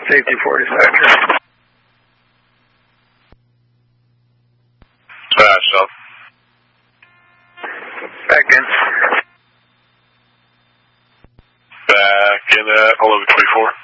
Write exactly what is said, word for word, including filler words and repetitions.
Safety forty-seven. Smash up. Back in. Back in at eleven twenty-four.